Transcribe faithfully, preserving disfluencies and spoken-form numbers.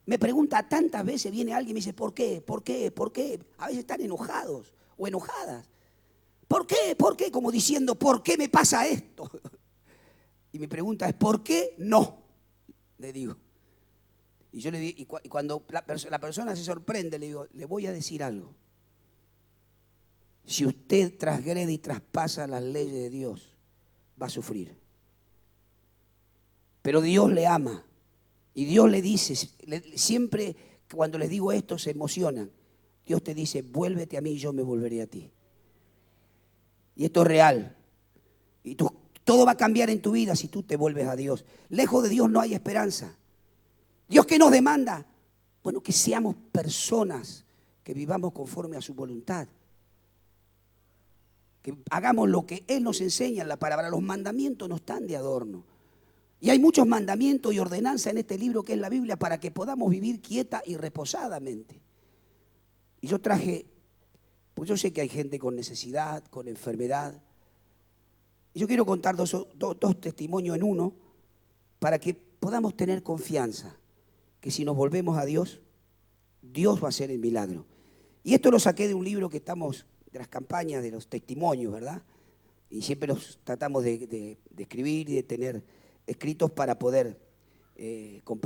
Me pregunta tantas veces, viene alguien y me dice, ¿por qué? ¿Por qué? ¿Por qué? A veces están enojados o enojadas. ¿Por qué? ¿Por qué? Como diciendo, ¿por qué me pasa esto? Y mi pregunta es, ¿por qué no? Le digo. Y yo le digo, y, cu y cuando la, pers la persona se sorprende, le digo, le voy a decir algo. Si usted transgrede y traspasa las leyes de Dios, va a sufrir. Pero Dios le ama. Y Dios le dice, le, siempre cuando les digo esto se emocionan. Dios te dice, vuélvete a mí y yo me volveré a ti. Y esto es real. Y tú, todo va a cambiar en tu vida si tú te vuelves a Dios. Lejos de Dios no hay esperanza. ¿Dios qué nos demanda? Bueno, que seamos personas que vivamos conforme a su voluntad. Que hagamos lo que Él nos enseña en la palabra. Los mandamientos no están de adorno. Y hay muchos mandamientos y ordenanzas en este libro que es la Biblia para que podamos vivir quieta y reposadamente. Y yo traje, pues yo sé que hay gente con necesidad, con enfermedad. Y yo quiero contar dos, dos, dos testimonios en uno para que podamos tener confianza que si nos volvemos a Dios, Dios va a hacer el milagro. Y esto lo saqué de un libro que estamos, de las campañas, de los testimonios, ¿verdad? Y siempre los tratamos de, de, de escribir y de tener escritos para poder eh, compartir.